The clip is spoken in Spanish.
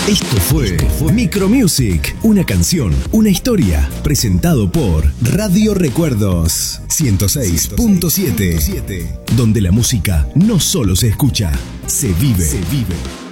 Esto fue Micromusic, una canción, una historia, presentado por Radio Recuerdos 106.7, donde la música no solo se escucha, se vive.